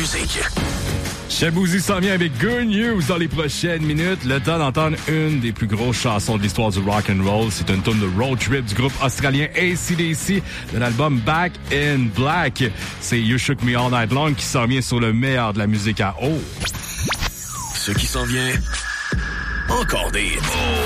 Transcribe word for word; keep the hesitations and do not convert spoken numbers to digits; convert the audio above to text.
musique. Chabouzy s'en vient avec Good News dans les prochaines minutes. Le temps d'entendre une des plus grosses chansons de l'histoire du rock and roll. C'est une tune de road trip du groupe australien A C D C de l'album Back in Black. C'est You Shook Me All Night Long qui s'en vient sur le meilleur de la musique à eau. Ce qui s'en vient, encore des...